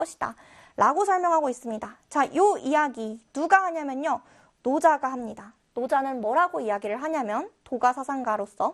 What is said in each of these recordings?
것이다 라고 설명하고 있습니다. 자, 요 이야기 누가 하냐면요, 노자가 합니다. 노자는 뭐라고 이야기를 하냐면, 도가사상가로서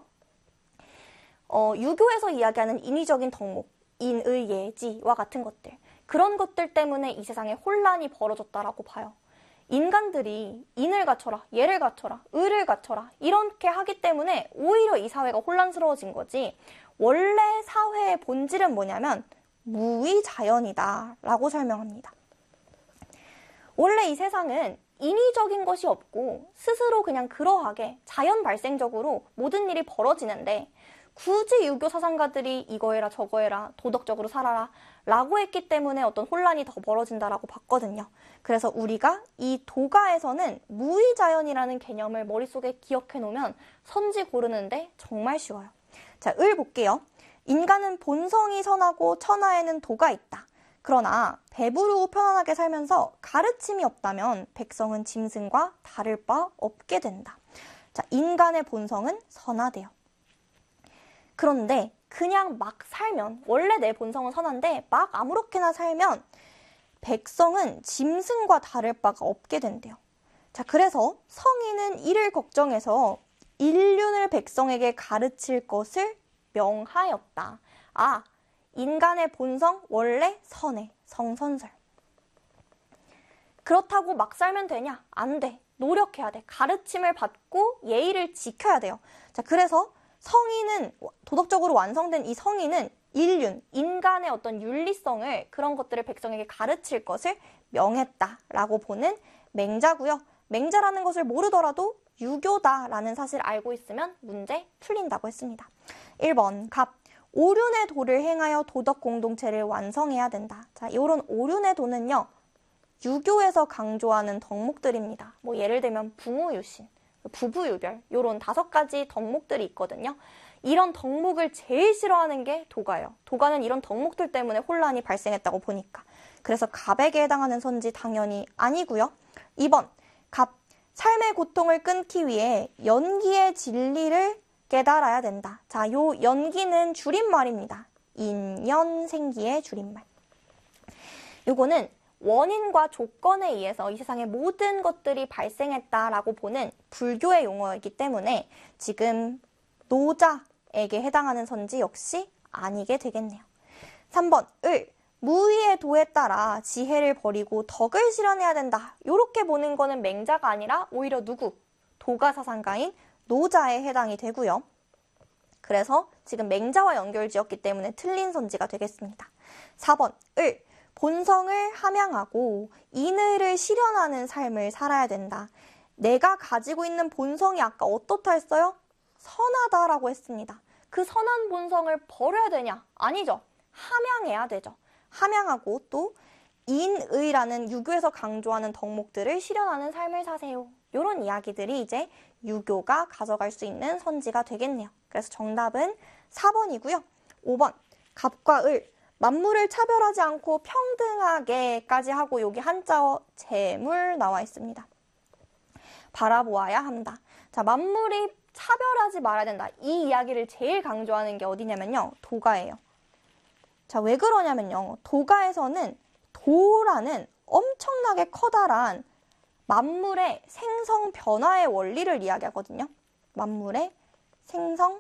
유교에서 이야기하는 인위적인 덕목, 인의 예지와 같은 것들, 그런 것들 때문에 이 세상에 혼란이 벌어졌다라고 봐요. 인간들이 인을 갖춰라, 예를 갖춰라, 의를 갖춰라 이렇게 하기 때문에 오히려 이 사회가 혼란스러워진 거지, 원래 사회의 본질은 뭐냐면 무의자연이다 라고 설명합니다. 원래 이 세상은 인위적인 것이 없고 스스로 그냥 그러하게 자연 발생적으로 모든 일이 벌어지는데, 굳이 유교 사상가들이 이거 해라 저거 해라 도덕적으로 살아라 라고 했기 때문에 어떤 혼란이 더 벌어진다라고 봤거든요. 그래서 우리가 이 도가에서는 무의자연이라는 개념을 머릿속에 기억해 놓으면 선지 고르는데 정말 쉬워요. 자, 을 볼게요. 인간은 본성이 선하고 천하에는 도가 있다. 그러나 배부르고 편안하게 살면서 가르침이 없다면 백성은 짐승과 다를 바 없게 된다. 자, 인간의 본성은 선하대요. 그런데 그냥 막 살면, 원래 내 본성은 선한데 막 아무렇게나 살면 백성은 짐승과 다를 바가 없게 된대요. 자, 그래서 성인은 이를 걱정해서 인륜을 백성에게 가르칠 것을 명하였다. 아, 인간의 본성 원래 선해, 성선설. 그렇다고 막 살면 되냐? 안 돼. 노력해야 돼. 가르침을 받고 예의를 지켜야 돼요. 자, 그래서 성인은, 도덕적으로 완성된 이 성인은 인륜, 인간의 어떤 윤리성을, 그런 것들을 백성에게 가르칠 것을 명했다라고 보는 맹자고요. 맹자라는 것을 모르더라도 유교다라는 사실을 알고 있으면 문제 풀린다고 했습니다. 1번 갑. 오륜의 도를 행하여 도덕 공동체를 완성해야 된다. 자, 이런 오륜의 도는요, 유교에서 강조하는 덕목들입니다. 뭐 예를 들면 부무유신, 부부유별, 이런 5가지 덕목들이 있거든요. 이런 덕목을 제일 싫어하는 게 도가예요. 도가는 이런 덕목들 때문에 혼란이 발생했다고 보니까. 그래서 갑에게 해당하는 선지 당연히 아니고요. 2번 갑. 삶의 고통을 끊기 위해 연기의 진리를 깨달아야 된다. 자, 요 연기는 줄임말입니다. 인연생기의 줄임말. 요거는 원인과 조건에 의해서 이 세상의 모든 것들이 발생했다라고 보는 불교의 용어이기 때문에 지금 노자에게 해당하는 선지 역시 아니게 되겠네요. 3번 을. 무의의 도에 따라 지혜를 버리고 덕을 실현해야 된다. 이렇게 보는 거는 맹자가 아니라 오히려 누구? 도가사상가인 노자에 해당이 되고요. 그래서 지금 맹자와 연결지었기 때문에 틀린 선지가 되겠습니다. 4번 을. 본성을 함양하고 인의를 실현하는 삶을 살아야 된다. 내가 가지고 있는 본성이 아까 어떻다 했어요? 선하다라고 했습니다. 그 선한 본성을 버려야 되냐? 아니죠. 함양해야 되죠. 함양하고 또 인의라는 유교에서 강조하는 덕목들을 실현하는 삶을 사세요. 이런 이야기들이 이제 유교가 가져갈 수 있는 선지가 되겠네요. 그래서 정답은 4번이고요. 5번 갑과 을. 만물을 차별하지 않고 평등하게까지 하고 여기 한자어 재물 나와 있습니다. 바라보아야 한다. 자, 만물이 차별하지 말아야 된다. 이 이야기를 제일 강조하는 게 어디냐면요, 도가예요. 자, 왜 그러냐면요, 도가에서는 도라는 엄청나게 커다란 만물의 생성 변화의 원리를 이야기하거든요. 만물의 생성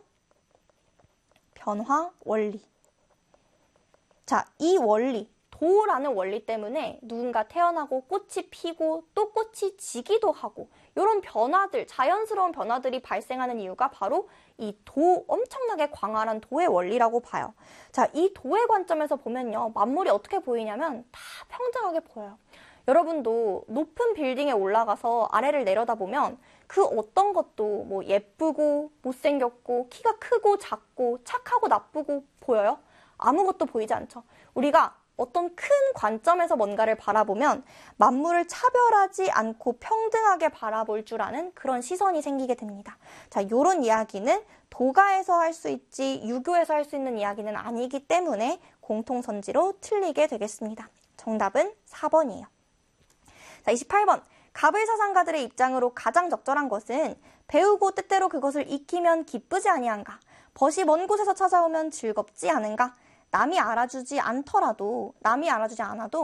변화 원리. 자, 이 원리, 도라는 원리 때문에 누군가 태어나고 꽃이 피고 또 꽃이 지기도 하고, 이런 변화들, 자연스러운 변화들이 발생하는 이유가 바로 이 도, 엄청나게 광활한 도의 원리라고 봐요. 자, 이 도의 관점에서 보면요, 만물이 어떻게 보이냐면 다 평등하게 보여요. 여러분도 높은 빌딩에 올라가서 아래를 내려다보면 그 어떤 것도 뭐 예쁘고 못생겼고 키가 크고 작고 착하고 나쁘고 보여요? 아무것도 보이지 않죠. 우리가 어떤 큰 관점에서 뭔가를 바라보면 만물을 차별하지 않고 평등하게 바라볼 줄 아는 그런 시선이 생기게 됩니다. 자, 요런 이야기는 도가에서 할 수 있지 유교에서 할 수 있는 이야기는 아니기 때문에 공통선지로 틀리게 되겠습니다. 정답은 4번이에요. 자, 28번. 갑을 사상가들의 입장으로 가장 적절한 것은 배우고 때때로 그것을 익히면 기쁘지 아니한가? 벗이 먼 곳에서 찾아오면 즐겁지 않은가? 남이 알아주지 않아도